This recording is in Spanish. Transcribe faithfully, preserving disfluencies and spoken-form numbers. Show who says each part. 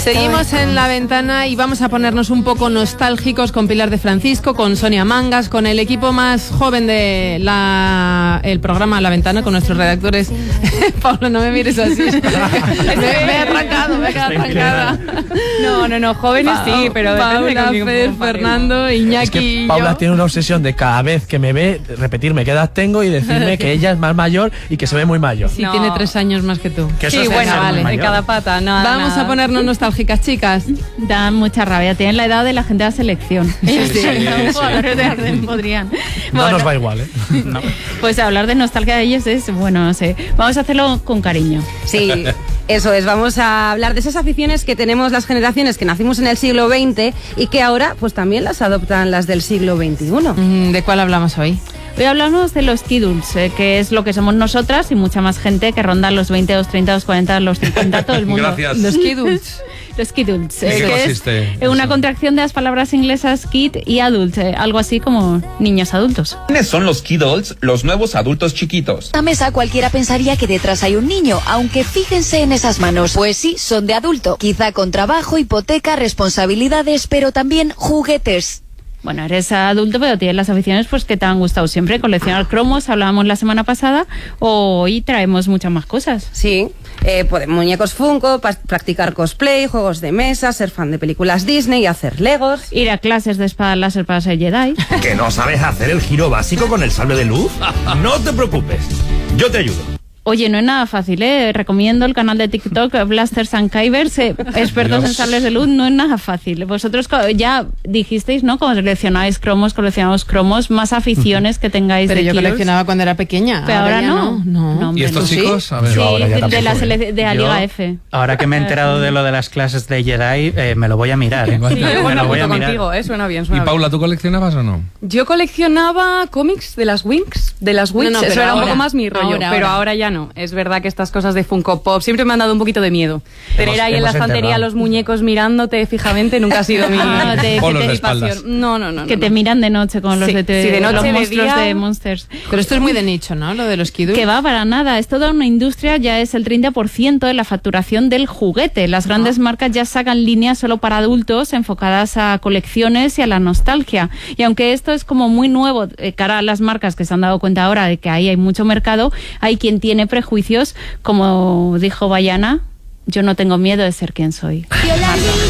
Speaker 1: Seguimos en La Ventana y vamos a ponernos un poco nostálgicos con Pilar de Francisco, con Sonia Mangas, con el equipo más joven de la el programa La Ventana, con nuestros redactores. Pablo, no me mires así. me, me he arrancado, me he quedado arrancada.
Speaker 2: No, no, no, jóvenes pa sí, pero
Speaker 1: Paula, Fer, Fernando, Iñaki.
Speaker 3: Es que Paula
Speaker 1: y yo.
Speaker 3: tiene una obsesión de cada vez que me ve repetirme qué edad tengo y decirme que ella es más mayor y que se ve muy mayor.
Speaker 1: Sí,
Speaker 2: no.
Speaker 1: tiene tres años más que tú.
Speaker 2: Que sí, bueno, vale, de cada pata. Nada,
Speaker 1: vamos
Speaker 2: nada.
Speaker 1: a ponernos nostálgicas, chicas.
Speaker 4: Dan mucha rabia, tienen la edad de la gente de la selección.
Speaker 3: Sí, sí, sí,
Speaker 4: Los
Speaker 3: sí.
Speaker 4: jugadores de Arden podrían.
Speaker 3: No
Speaker 4: Bueno,
Speaker 3: nos va igual, ¿eh?
Speaker 4: no. Pues hablar de nostalgia de ellos es, bueno, no sé, vamos a hacerlo con cariño.
Speaker 5: Sí, eso es, vamos a hablar de esas aficiones que tenemos las generaciones que nacimos en el siglo veinte y que ahora pues también las adoptan las del siglo veintiuno.
Speaker 1: ¿De cuál hablamos hoy?
Speaker 4: Hoy hablamos de los kiduls, eh, que es lo que somos nosotras y mucha más gente que ronda los veinte, los treinta, los cuarenta, los cincuenta, todo el mundo.
Speaker 6: Gracias.
Speaker 1: Los kiduls.
Speaker 4: Los kiduls,
Speaker 6: ¿En
Speaker 4: eh,
Speaker 6: qué
Speaker 4: que
Speaker 6: consiste
Speaker 4: es eh, una
Speaker 6: eso?
Speaker 4: contracción de las palabras inglesas kid y adult, eh, algo así como niños adultos.
Speaker 7: ¿Quiénes son los kidults, los nuevos adultos chiquitos?
Speaker 8: En la mesa cualquiera pensaría que detrás hay un niño, aunque fíjense en esas manos. Pues sí, son de adulto. Quizá con trabajo, hipoteca, responsabilidades, pero también juguetes.
Speaker 4: Bueno, eres adulto, pero tienes las aficiones pues que te han gustado siempre. Coleccionar cromos, hablábamos la semana pasada, hoy traemos muchas más cosas.
Speaker 5: Sí, eh, pues, muñecos Funko, pa- practicar cosplay, juegos de mesa, ser fan de películas Disney y hacer legos.
Speaker 4: Ir a clases de espada láser para ser Jedi.
Speaker 9: ¿Que no sabes hacer el giro básico con el sable de luz? No te preocupes, yo te ayudo.
Speaker 4: Oye, no es nada fácil, ¿eh? Recomiendo el canal de TikTok Blasters and Kybers, eh, expertos
Speaker 6: Dios.
Speaker 4: en sables de luz, no es nada fácil. Vosotros co- ya dijisteis, ¿no? Cuando coleccionáis cromos, coleccionamos cromos, más aficiones que tengáis
Speaker 1: Pero
Speaker 4: de
Speaker 1: yo
Speaker 4: kilos.
Speaker 1: coleccionaba cuando era pequeña.
Speaker 4: Pero ahora
Speaker 1: ya
Speaker 4: no.
Speaker 1: No.
Speaker 4: No, hombre,
Speaker 6: ¿Y estos
Speaker 4: no.
Speaker 6: chicos? A ver.
Speaker 4: Sí,
Speaker 3: Yo ahora ya
Speaker 4: de, de la,
Speaker 3: tampoco,
Speaker 4: sele- de la
Speaker 10: Yo,
Speaker 4: Liga F.
Speaker 10: Ahora que me he enterado de lo de las clases de Jedi, eh, me lo voy a mirar. ¿eh?
Speaker 6: Sí,
Speaker 2: Yo
Speaker 10: me lo voy a
Speaker 2: apunto
Speaker 10: mirar.
Speaker 2: contigo, ¿eh? Suena bien,
Speaker 6: ¿Y
Speaker 2: suena
Speaker 6: Paula,
Speaker 2: bien.
Speaker 6: tú coleccionabas o no?
Speaker 2: Yo coleccionaba cómics de las Winx, de las Winx,
Speaker 1: No, no,
Speaker 2: eso
Speaker 1: pero
Speaker 2: era un
Speaker 1: ahora,
Speaker 2: poco más mi rollo,
Speaker 1: ahora,
Speaker 2: pero
Speaker 1: ahora.
Speaker 2: ahora ya no. Es verdad que estas cosas de Funko Pop siempre me han dado un poquito de miedo. Tener ahí en la
Speaker 3: hemos
Speaker 2: estantería
Speaker 3: enterrado.
Speaker 2: los muñecos mirándote fijamente nunca ha sido mi,
Speaker 4: Ah, te- que
Speaker 6: Polos
Speaker 4: te-
Speaker 6: de
Speaker 2: mi
Speaker 6: espaldas.
Speaker 2: pasión. No, no, no.
Speaker 4: Que
Speaker 2: no,
Speaker 4: te
Speaker 2: no.
Speaker 4: miran de noche con los
Speaker 2: Sí,
Speaker 4: de, te-
Speaker 2: sí, de noche,
Speaker 4: los
Speaker 2: de
Speaker 4: monstruos
Speaker 2: día.
Speaker 4: de Monsters.
Speaker 1: Pero esto es muy de nicho, ¿no? Lo de los kiduls.
Speaker 4: Que va para nada, es toda una industria, ya es el treinta por ciento de la facturación del juguete. Las grandes marcas ya sacan líneas solo para adultos enfocadas a colecciones y a la nostalgia. Y aunque esto es como muy nuevo, eh, cara a las marcas que se han dado cuenta ahora de que ahí hay mucho mercado, hay quien tiene prejuicios, como dijo Bayana, yo no tengo miedo de ser quien soy.
Speaker 8: Viola